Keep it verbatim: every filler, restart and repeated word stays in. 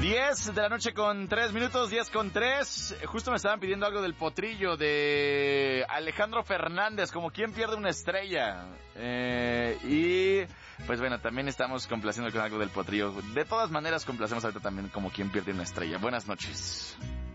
diez de la noche con tres minutos, diez con tres. Justo me estaban pidiendo algo del potrillo de Alejandro Fernández, como quien pierde una estrella. Eh, y pues bueno, también estamos complaciendo con algo del potrillo. De todas maneras, complacemos ahorita también como quien pierde una estrella. Buenas noches.